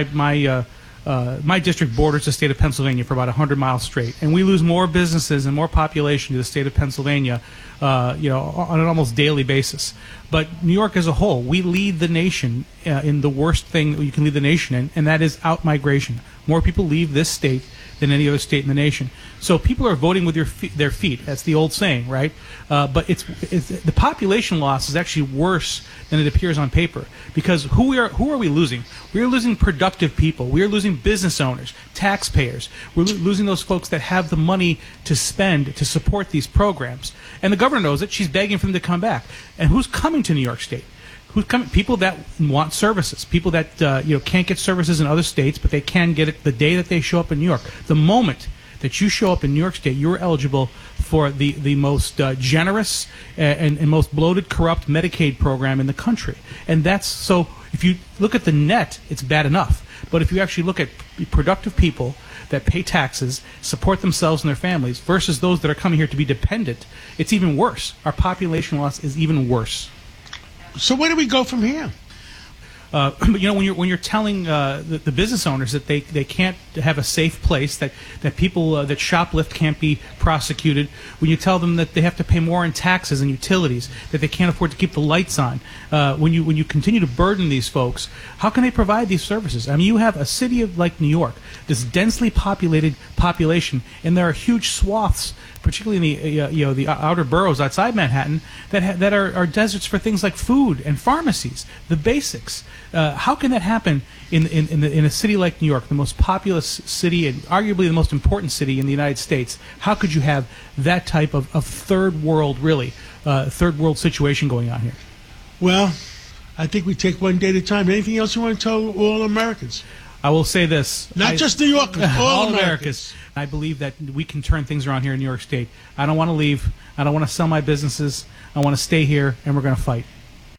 Speaker 13: my district borders the state of Pennsylvania for about 100 miles straight, and we lose more businesses and more population to the state of Pennsylvania, on an almost daily basis. But New York as a whole, we lead the nation in the worst thing you can lead the nation in, and that is out-migration. More people leave this state than any other state in the nation. So people are voting with their feet. That's the old saying, right? But it's the population loss is actually worse than it appears on paper, because who are we losing? We are losing productive people. We are losing business owners, taxpayers. We're losing those folks that have the money to spend to support these programs. And the governor knows it. She's begging for them to come back. And who's coming to New York State? Who's coming? People that want services. People that can't get services in other states, but they can get it the day that they show up in New York. The moment that you show up in New York State, you're eligible for the most generous and most bloated, corrupt Medicaid program in the country. And that's so. If you look at the net, it's bad enough. But if you actually look at productive people that pay taxes, support themselves and their families, versus those that are coming here to be dependent, it's even worse. Our population loss is even worse.
Speaker 4: So where do we go from here?
Speaker 13: But when you're telling the business owners that they can't have a safe place, that people that shoplift can't be prosecuted, when you tell them that they have to pay more in taxes and utilities, that they can't afford to keep the lights on, when you continue to burden these folks, how can they provide these services? I mean, you have a city like New York, this densely populated population, and there are huge swaths, particularly in the outer boroughs outside Manhattan, that are deserts for things like food and pharmacies, the basics. How can that happen in a city like New York, the most populous city and arguably the most important city in the United States? How could you have that type of third world situation going on here?
Speaker 4: Well, I think we take one day at a time. Anything else you want to tell all Americans?
Speaker 13: I will say this.
Speaker 4: Not just New Yorkers, all Americans.
Speaker 13: I believe that we can turn things around here in New York State. I don't want to leave. I don't want to sell my businesses. I want to stay here, and we're going to fight.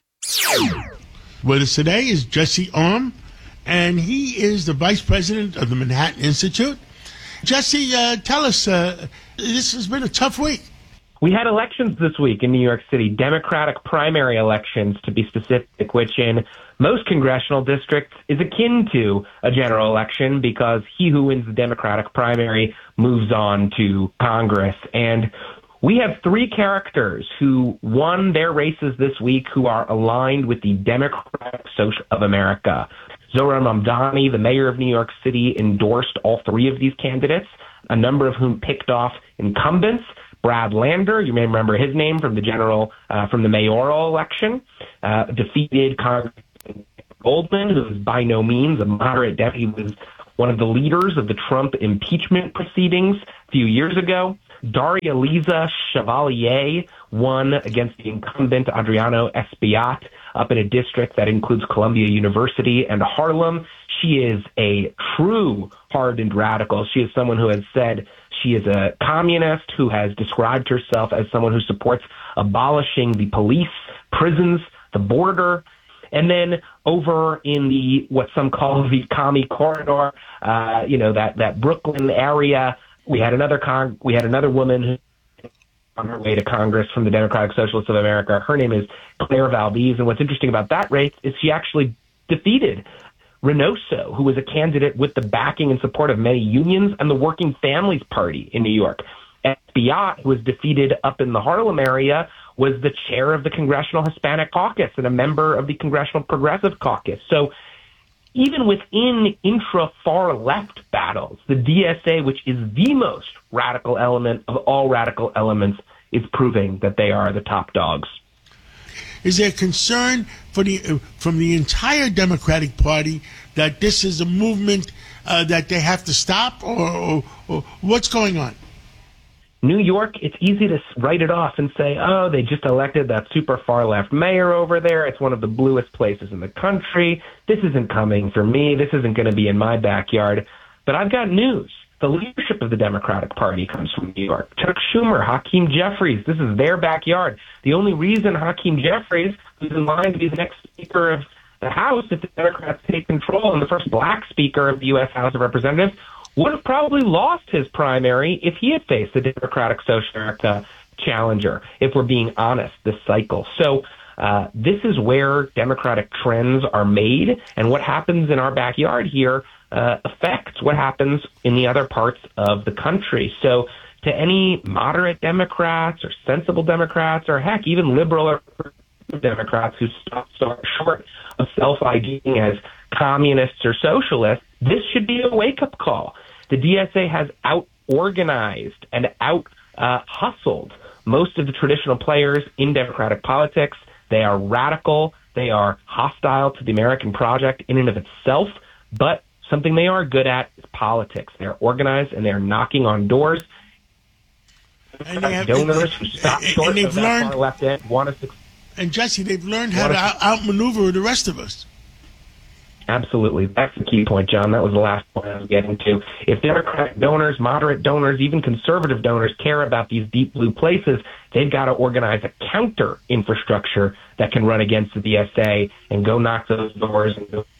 Speaker 4: With us today is Jesse Arm, and he is the vice president of the Manhattan Institute. Jesse, tell us, this has been a tough week.
Speaker 14: We had elections this week in New York City, Democratic primary elections to be specific, which in most congressional districts is akin to a general election because he who wins the Democratic primary moves on to Congress. And We have three characters who won their races this week who are aligned with the Democratic Social of America. Zohran Mamdani, the mayor of New York City, endorsed all three of these candidates, a number of whom picked off incumbents. Brad Lander, you may remember his name from the mayoral election, defeated Congressman Goldman, who is by no means a moderate deputy. He was one of the leaders of the Trump impeachment proceedings a few years ago. Daria Liza Chevalier won against the incumbent Adriano Espaillat up in a district that includes Columbia University and Harlem. She is a true hardened radical. She is someone who has said she is a communist, who has described herself as someone who supports abolishing the police, prisons, the border. And then over in the, what some call the commie corridor, that Brooklyn area, we had another woman who on her way to Congress from the Democratic Socialists of America. Her name is Claire Valdez. And what's interesting about that race is she actually defeated Reynoso, who was a candidate with the backing and support of many unions and the Working Families Party in New York. Espaillat, who was defeated up in the Harlem area, was the chair of the Congressional Hispanic Caucus and a member of the Congressional Progressive Caucus. So even within intra-far left battles, the DSA, which is the most radical element of all radical elements, is proving that they are the top dogs.
Speaker 4: Is there concern from the entire Democratic Party that this is a movement that they have to stop, or what's going on?
Speaker 14: New York, it's easy to write it off and say, oh, they just elected that super far left mayor over there. It's one of the bluest places in the country. This isn't coming for me. This isn't going to be in my backyard. But I've got news. The leadership of the Democratic Party comes from New York. Chuck Schumer, Hakeem Jeffries, this is their backyard. The only reason Hakeem Jeffries, who's in line to be the next Speaker of the House if the Democrats take control and the first black Speaker of the U.S. House of Representatives, would have probably lost his primary if he had faced the Democratic Social America challenger, if we're being honest, this cycle. So this is where Democratic trends are made, and what happens in our backyard here affects what happens in the other parts of the country. So to any moderate Democrats or sensible Democrats or, heck, even liberal or Democrats who stop short of self-IDing as communists or socialists, this should be a wake-up call. The DSA has out-organized and out-hustled most of the traditional players in Democratic politics. They are radical. They are hostile to the American project in and of itself. But something they are good at is politics. They're organized and they're knocking on doors.
Speaker 4: And they have
Speaker 14: donors who stop short of that far left end want to.
Speaker 4: And Jesse, they've learned how to outmaneuver the rest of us.
Speaker 14: Absolutely. That's the key point, John. That was the last point I was getting to. If Democratic donors, moderate donors, even conservative donors care about these deep blue places, they've got to organize a counter infrastructure that can run against the DSA and go knock those doors.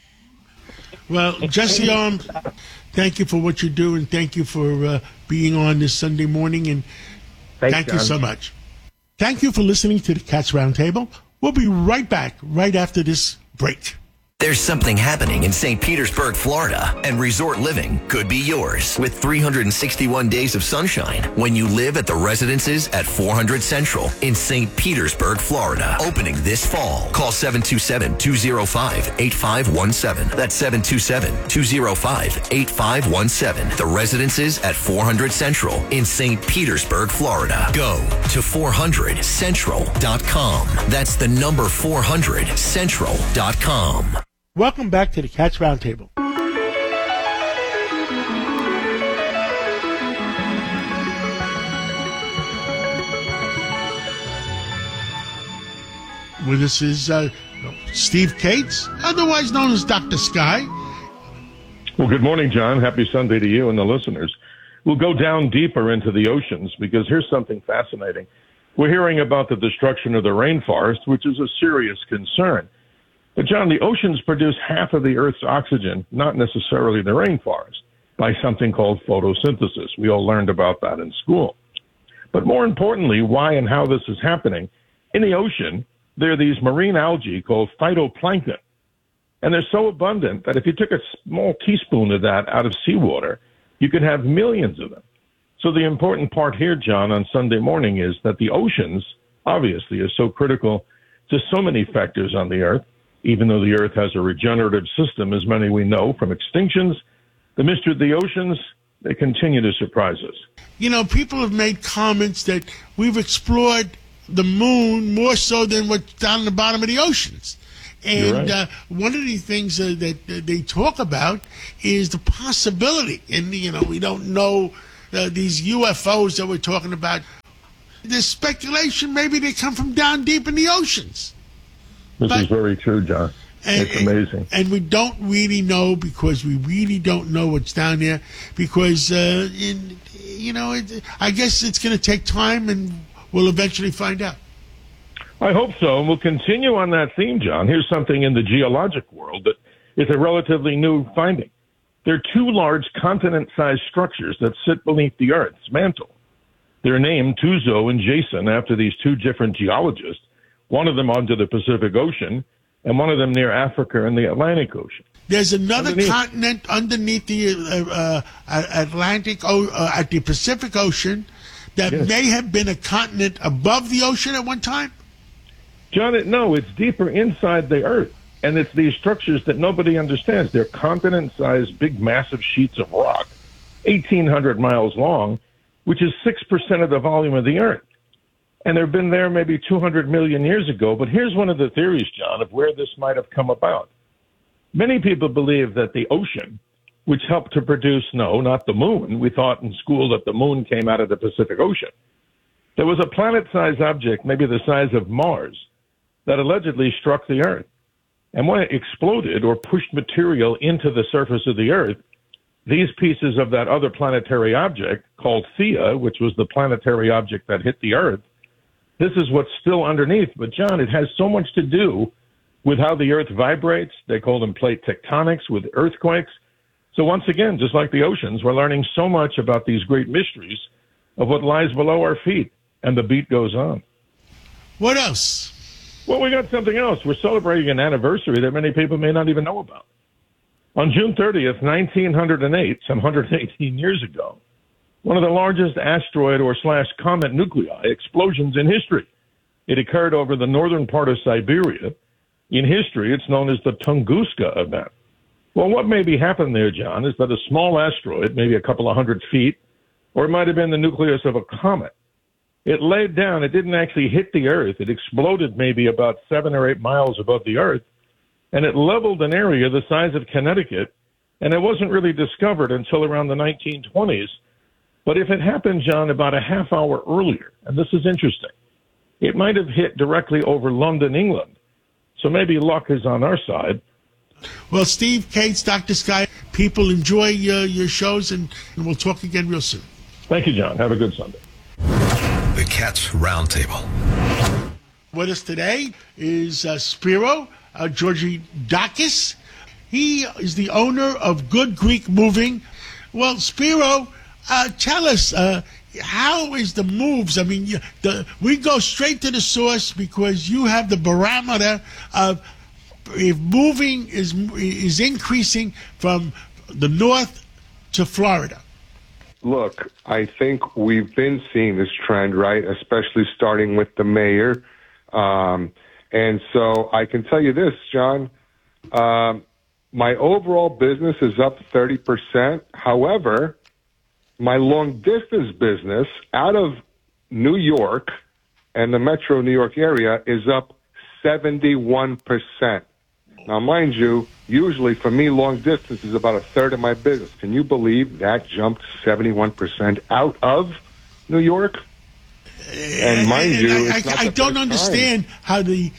Speaker 4: Well, Jesse Arms, thank you for what you do, and thank you for being on this Sunday morning, and thank you so much. Thank you for listening to the Cats Roundtable. We'll be right back right after this break.
Speaker 6: There's something happening in St. Petersburg, Florida, and resort living could be yours with 361 days of sunshine when you live at the residences at 400 Central in St. Petersburg, Florida. Opening this fall. Call 727-205-8517. That's 727-205-8517. The residences at 400 Central in St. Petersburg, Florida. Go to 400central.com. That's the number 400central.com.
Speaker 4: Welcome back to the Cats Roundtable. With us is Steve Cates, otherwise known as Dr. Sky.
Speaker 15: Well, good morning, John. Happy Sunday to you and the listeners. We'll go down deeper into the oceans because here's something fascinating. We're hearing about the destruction of the rainforest, which is a serious concern. But, John, the oceans produce half of the Earth's oxygen, not necessarily the rainforest, by something called photosynthesis. We all learned about that in school. But more importantly, why and how this is happening, in the ocean, there are these marine algae called phytoplankton. And they're so abundant that if you took a small teaspoon of that out of seawater, you could have millions of them. So the important part here, John, on Sunday morning is that the oceans, obviously, are so critical to so many factors on the Earth. Even though the Earth has a regenerative system, as many we know from extinctions, the mystery of the oceans, they continue to surprise us.
Speaker 4: You know, people have made comments that we've explored the moon more so than what's down in the bottom of the oceans. And
Speaker 15: You're right.
Speaker 4: One of the things that they talk about is the possibility, and, you know, we don't know these UFOs that we're talking about. There's speculation maybe they come from down deep in the oceans.
Speaker 15: This is very true, John. It's amazing.
Speaker 4: And we don't really know, because we really don't know what's down there, because, I guess it's going to take time, and we'll eventually find out.
Speaker 15: I hope so, and we'll continue on that theme, John. Here's something in the geologic world that is a relatively new finding. There are two large continent-sized structures that sit beneath the Earth's mantle. They're named Tuzo and Jason after these two different geologists, one of them under the Pacific Ocean, and one of them near Africa and the Atlantic Ocean.
Speaker 4: There's another continent underneath the Atlantic, at the Pacific Ocean, that may have been a continent above the ocean at one time?
Speaker 15: John, no, it's deeper inside the Earth, and it's these structures that nobody understands. They're continent-sized, big, massive sheets of rock, 1,800 miles long, which is 6% of the volume of the Earth. And they've been there maybe 200 million years ago. But here's one of the theories, John, of where this might have come about. Many people believe that the ocean, which helped to produce, no, not the moon. We thought in school that the moon came out of the Pacific Ocean. There was a planet-sized object, maybe the size of Mars, that allegedly struck the Earth. And when it exploded or pushed material into the surface of the Earth, these pieces of that other planetary object, called Theia, which was the planetary object that hit the Earth, this is what's still underneath. But, John, it has so much to do with how the Earth vibrates. They call them plate tectonics, with earthquakes. So once again, just like the oceans, we're learning so much about these great mysteries of what lies below our feet. And the beat goes on.
Speaker 4: What else?
Speaker 15: Well, we got something else. We're celebrating an anniversary that many people may not even know about. On June 30th, 1908, some 118 years ago, one of the largest asteroid or / comet nuclei explosions in history. It occurred over the northern part of Siberia. In history, it's known as the Tunguska event. Well, what maybe happened there, John, is that a small asteroid, maybe a couple of 100 feet, or it might have been the nucleus of a comet, it laid down. It didn't actually hit the Earth. It exploded maybe about 7 or 8 miles above the Earth, and it leveled an area the size of Connecticut, and it wasn't really discovered until around the 1920s. But if it happened, John, about a half hour earlier, and this is interesting, it might have hit directly over London, England. So maybe luck is on our side.
Speaker 4: Well, Steve Kates, Dr. Sky, people enjoy your shows, and we'll talk again real soon.
Speaker 15: Thank you, John. Have a good Sunday.
Speaker 3: The Cats Roundtable.
Speaker 4: With us today is Spiro Georgidakis. He is the owner of Good Greek Moving. Well, Spiro, tell us, how is the moves? I mean, we go straight to the source because you have the barometer of if moving is increasing from the north to Florida.
Speaker 16: Look, I think we've been seeing this trend, right, especially starting with the mayor. And so I can tell you this, John, my overall business is up 30%. However, my long-distance business out of New York and the metro New York area is up 71%. Now, mind you, usually for me, long distance is about a third of my business. Can you believe that jumped 71% out of New York? And mind you,
Speaker 4: I don't understand how the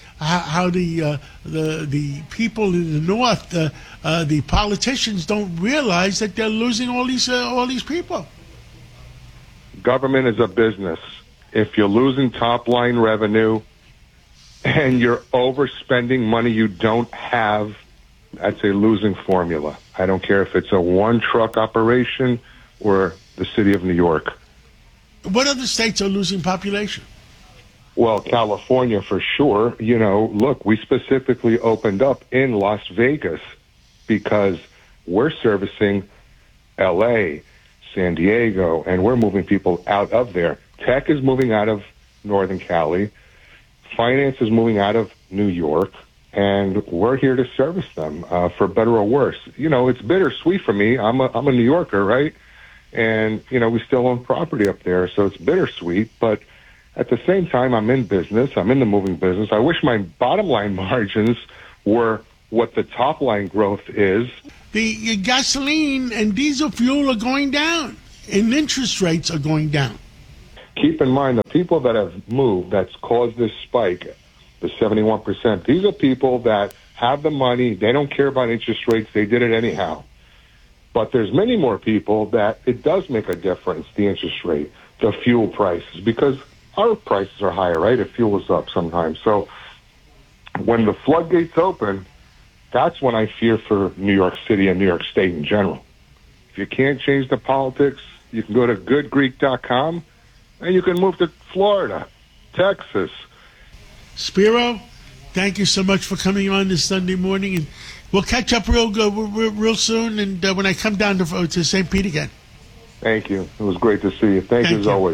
Speaker 4: people in the north, the politicians, don't realize that they're losing all these people.
Speaker 16: Government is a business. If you're losing top line revenue and you're overspending money you don't have, that's a losing formula. I don't care if it's a one-truck operation or the city of New York.
Speaker 4: What other states are losing population?
Speaker 16: Well, California for sure. You know, look, we specifically opened up in Las Vegas because we're servicing L.A., San Diego, and we're moving people out of there. Tech is moving out of Northern Cali. Finance is moving out of New York, and we're here to service them for better or worse. You know, it's bittersweet for me. I'm a New Yorker, right? And, you know, we still own property up there, so it's bittersweet. But at the same time, I'm in business. I'm in the moving business. I wish my bottom line margins were what the top line growth is.
Speaker 4: The gasoline and diesel fuel are going down, and interest rates are going down.
Speaker 16: Keep in mind, the people that have moved, that's caused this spike, the 71%, these are people that have the money. They don't care about interest rates. They did it anyhow. But there's many more people that it does make a difference, the interest rate, the fuel prices, because our prices are higher, right? If fuel is up sometimes. So when the floodgates open, that's when I fear for New York City and New York State in general. If you can't change the politics, you can go to goodgreek.com and you can move to Florida, Texas.
Speaker 4: Spiro, thank you so much for coming on this Sunday morning, and we'll catch up real soon. And when I come down to St. Pete again.
Speaker 16: Thank you. It was great to see you. Thank you as always.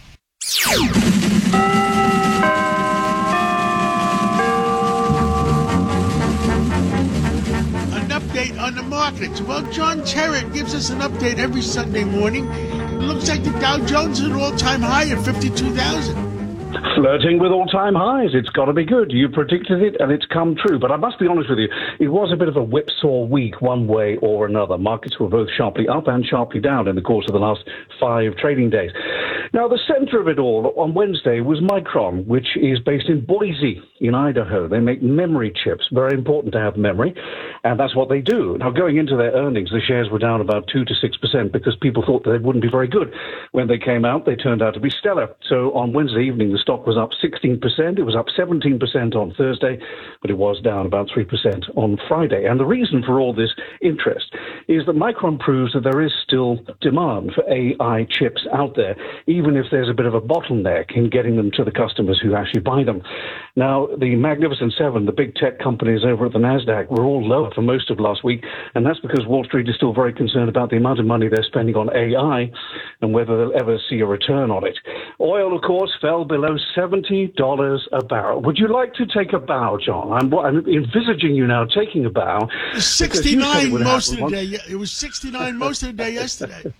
Speaker 4: An update on the markets. Well, John Terrett gives us an update every Sunday morning. It looks like the Dow Jones is at an all-time high at 52,000.
Speaker 17: Flirting with all-time highs. It's got to be good. You predicted it, and it's come true. But I must be honest with you, it was a bit of a whipsaw week one way or another. Markets were both sharply up and sharply down in the course of the last 5 trading days. Now, the center of it all on Wednesday was Micron, which is based in Boise, in Idaho. They make memory chips. Very important to have memory, and that's what they do. Now, going into their earnings, the shares were down about 2 to 6% because people thought they wouldn't be very good. When they came out, they turned out to be stellar. So on Wednesday evening, the stock was up 16%. It was up 17% on Thursday, but it was down about 3% on Friday. And the reason for all this interest is that Micron proves that there is still demand for AI chips out there, even if there's a bit of a bottleneck in getting them to the customers who actually buy them. Now, the Magnificent Seven, the big tech companies over at the NASDAQ, were all lower for most of last week, and that's because Wall Street is still very concerned about the amount of money they're spending on AI and whether they'll ever see a return on it. Oil, of course, fell below $70 a barrel. Would you like to take a bow, John? I'm envisaging you now taking a bow.
Speaker 4: 69 most of the day. It was 69 most of the day yesterday.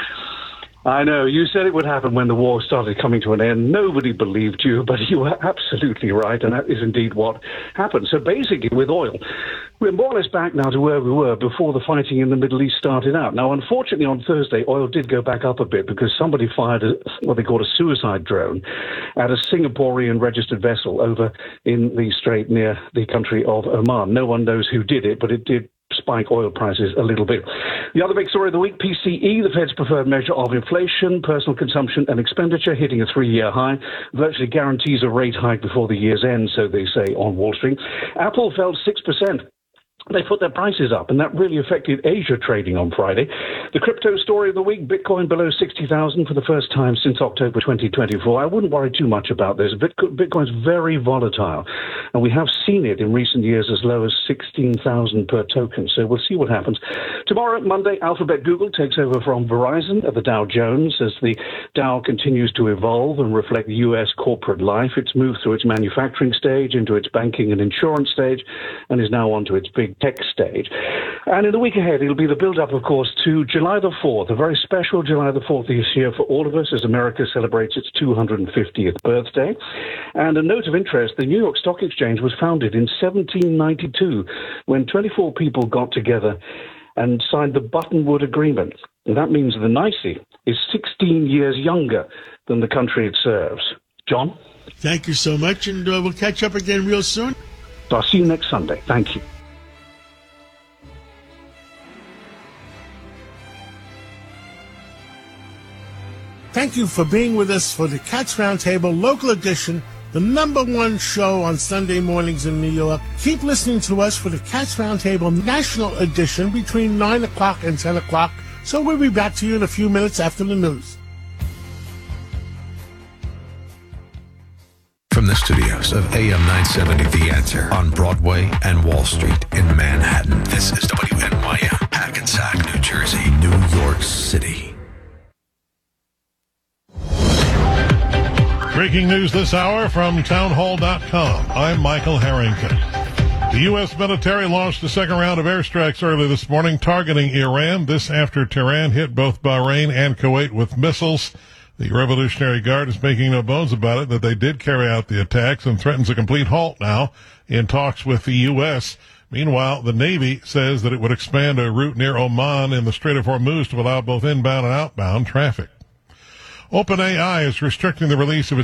Speaker 17: I know. You said it would happen when the war started coming to an end. Nobody believed you, but you were absolutely right, and that is indeed what happened. So basically, with oil, we're more or less back now to where we were before the fighting in the Middle East started out. Now, unfortunately, on Thursday, oil did go back up a bit because somebody fired what they called a suicide drone at a Singaporean registered vessel over in the strait near the country of Oman. No one knows who did it, but it did spike oil prices a little bit. The other big story of the week, PCE, the Fed's preferred measure of inflation, personal consumption and expenditure, hitting a 3-year high, virtually guarantees a rate hike before the year's end, so they say on Wall Street. Apple fell 6%. They put their prices up, and that really affected Asia trading on Friday. The crypto story of the week, Bitcoin below 60,000 for the first time since October 2024. I wouldn't worry too much about this. Bitcoin's very volatile, and we have seen it in recent years as low as 16,000 per token, so we'll see what happens. Tomorrow, Monday, Alphabet Google takes over from Verizon at the Dow Jones as the Dow continues to evolve and reflect U.S. corporate life. It's moved through its manufacturing stage into its banking and insurance stage and is now onto its big tech stage. And in the week ahead, it'll be the build-up, of course, to July the 4th, a very special July the 4th this year for all of us as America celebrates its 250th birthday. And a note of interest, the New York Stock Exchange was founded in 1792 when 24 people got together and signed the Buttonwood Agreement. And that means the NYSE is 16 years younger than the country it serves. John?
Speaker 4: Thank you so much, and we'll catch up again real soon.
Speaker 17: I'll see you next Sunday. Thank you.
Speaker 4: Thank you for being with us for the Cats Roundtable Local Edition, the #1 show on Sunday mornings in New York. Keep listening to us for the Cats Roundtable National Edition between 9 o'clock and 10 o'clock. So we'll be back to you in a few minutes after the news.
Speaker 3: From the studios of AM 970 The Answer on Broadway and Wall Street in Manhattan, this is WNYM, Hackensack, New Jersey, New York City.
Speaker 18: Breaking news this hour from townhall.com. I'm Michael Harrington. The U.S. military launched a second round of airstrikes early this morning targeting Iran. This after Tehran hit both Bahrain and Kuwait with missiles. The Revolutionary Guard is making no bones about it that they did carry out the attacks and threatens a complete halt now in talks with the U.S. Meanwhile, the Navy says that it would expand a route near Oman in the Strait of Hormuz to allow both inbound and outbound traffic. OpenAI is restricting the release of its